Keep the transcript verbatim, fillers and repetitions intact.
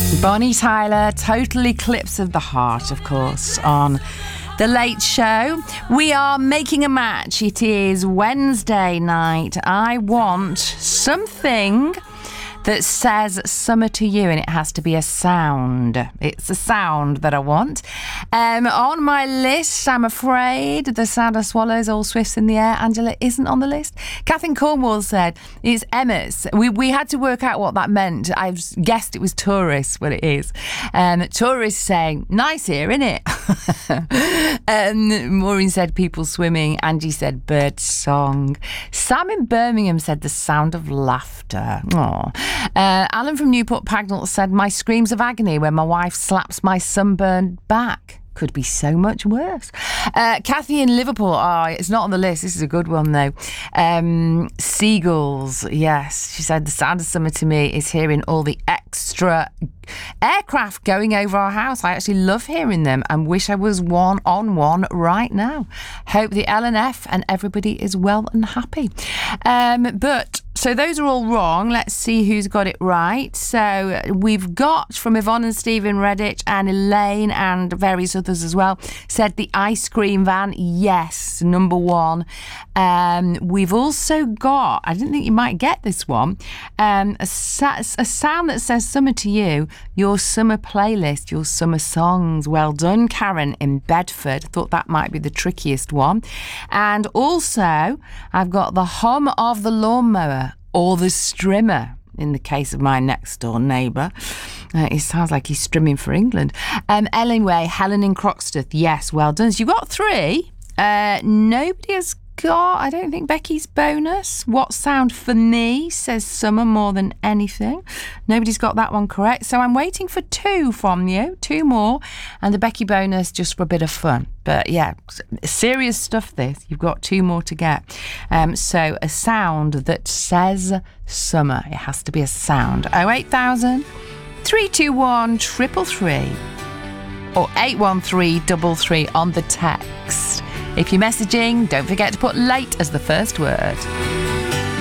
Bonnie Tyler, Total Eclipse of the Heart, of course, on The Late Show. We are making a match. It is Wednesday night. I want something that says summer to you, and it has to be a sound. It's a sound that I want. Um, on my list, I'm afraid, the sound of swallows, all swifts in the air. Angela isn't on the list. Kathleen Cornwall said, it's Emma's. We we had to work out what that meant. I've guessed it was tourists, well, it is. Um, tourists saying, nice here, innit? um, Maureen said, people swimming. Angie said, bird song. Sam in Birmingham said, the sound of laughter. Aww. Uh, Alan from Newport Pagnell said, my screams of agony when my wife slaps my sunburned back. Could be so much worse. Uh, Kathy in Liverpool, oh, it's not on the list. This is a good one, though. Um, seagulls, yes. She said, the sound of summer to me is hearing all the extra aircraft going over our house. I actually love hearing them and wish I was one on one right now. Hope the L and F and everybody is well and happy. Um, but... So those are all wrong. Let's see who's got it right. So we've got from Yvonne and Stephen Redditch and Elaine and various others as well, said the ice cream van. Yes, number one. Um, we've also got, I didn't think you might get this one, um, a, sa- a sound that says summer to you, your summer playlist, your summer songs. Well done, Karen in Bedford. Thought that might be the trickiest one. And also, I've got the hum of the lawnmower. Or the strimmer, in the case of my next door neighbour. Uh, it sounds like he's strimming for England. Um, anyway, Helen in Croxteth, yes, well done. So you got three. Uh, nobody has got, I don't think, Becky's bonus. What sound for me says summer more than anything. Nobody's got that one correct. So I'm waiting for two from you, two more, and the Becky bonus just for a bit of fun. But yeah, serious stuff this. You've got two more to get. Um, so a sound that says summer. It has to be a sound. oh eight thousand, three two one, three three three or eight one three three three on the text. If you're messaging, don't forget to put late as the first word.